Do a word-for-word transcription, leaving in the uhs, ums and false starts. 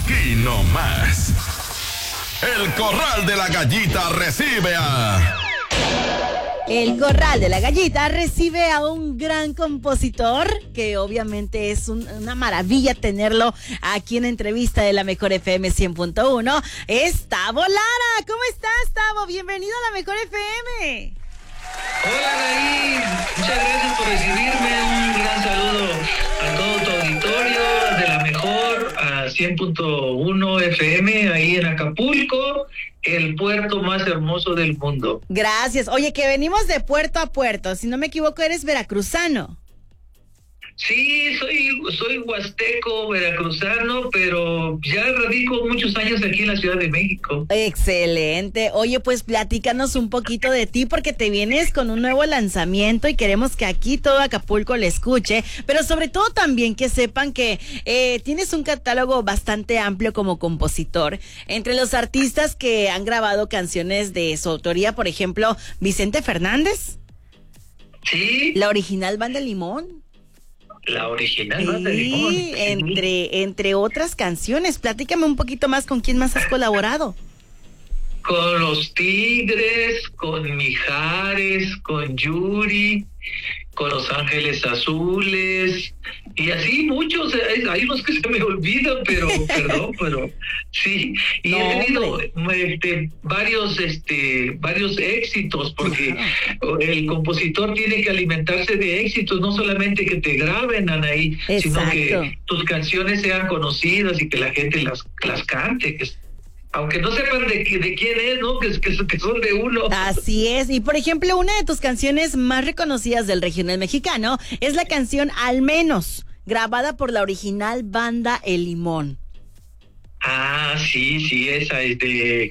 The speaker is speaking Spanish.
Aquí no más. El Corral de la Gallita recibe a... El Corral de la Gallita recibe a un gran compositor que obviamente es un, una maravilla tenerlo aquí en entrevista de la Mejor F M cien punto uno. Es Tavo Lara. ¿Cómo estás, Tavo? Bienvenido a la Mejor F M. Hola, Anaí. Muchas gracias por recibirme. Un gran saludo a todo tu auditorio de la Mejor a cien punto uno F M ahí en Acapulco, el puerto más hermoso del mundo. Gracias. Oye, que venimos de puerto a puerto. Si no me equivoco, eres veracruzano. Sí, soy, soy huasteco, veracruzano, pero ya radico muchos años aquí en la Ciudad de México. Excelente. Oye, pues platícanos un poquito de ti porque te vienes con un nuevo lanzamiento y queremos que aquí todo Acapulco le escuche, pero sobre todo también que sepan que eh, tienes un catálogo bastante amplio como compositor. Entre los artistas que han grabado canciones de su autoría, por ejemplo, Vicente Fernández. Sí. La original Banda Limón. La original Sí, Banda Limón. Sí, entre, entre otras canciones. Platícame un poquito más con quién más has colaborado. Con Los Tigres, con Mijares, con Yuri, con Los Ángeles Azules, y así muchos, hay unos que se me olvidan, pero perdón, pero sí, y no, he tenido este, varios este varios éxitos, porque uh-huh. el compositor tiene que alimentarse de éxitos, no solamente que te graben, Anaí, Exacto. sino que tus canciones sean conocidas y que la gente las, las cante, que aunque no sepan de, de quién es, ¿no? Que, que, que son de uno. Así es. Y por ejemplo, una de tus canciones más reconocidas del regional mexicano es la canción Al Menos, grabada por la original Banda El Limón. Ah, sí, sí, esa es de